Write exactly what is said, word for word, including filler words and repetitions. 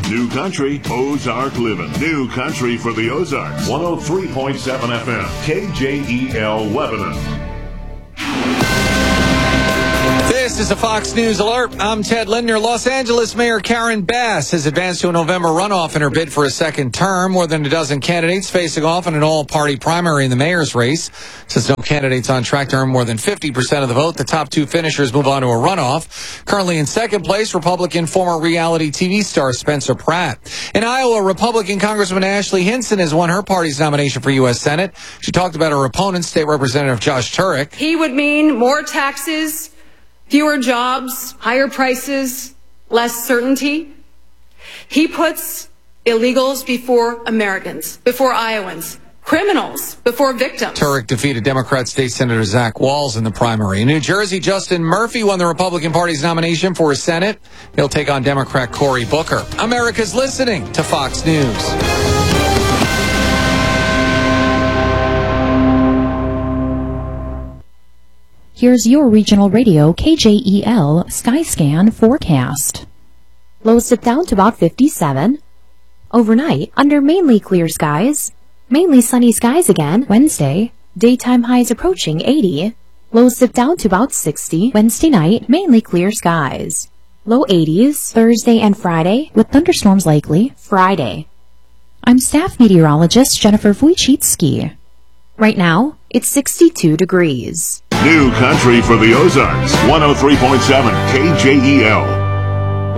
New Country, Ozark Living. New Country for the Ozarks. one oh three point seven F M. K J E L Lebanon. This is a Fox News Alert. I'm Ted Lindner. Los Angeles Mayor Karen Bass has advanced to a November runoff in her bid for a second term. More than a dozen candidates facing off in an all-party primary in the mayor's race. Since no candidate's on track to earn more than fifty percent of the vote, the top two finishers move on to a runoff. Currently in second place, Republican former reality T V star Spencer Pratt. In Iowa, Republican Congresswoman Ashley Hinson has won her party's nomination for U S Senate. She talked about her opponent, State Representative Josh Turek. He would mean more taxes, fewer jobs, higher prices, less certainty. He puts illegals before Americans, before Iowans, criminals before victims. Turek defeated Democrat State Senator Zach Walz in the primary. In New Jersey, Justin Murphy won the Republican Party's nomination for Senate. He'll take on Democrat Cory Booker. America's listening to Fox News. Here's your regional radio K J E L Skyscan forecast. Lows dip down to about fifty-seven. Overnight, under mainly clear skies. Mainly sunny skies again Wednesday. Daytime highs approaching eighty. Lows dip down to about sixty. Wednesday night, mainly clear skies. Low eighties Thursday and Friday, with thunderstorms likely Friday. I'm staff meteorologist Jennifer Wojcicki. Right now, it's sixty-two degrees. New Country for the Ozarks. one oh three point seven K J E L.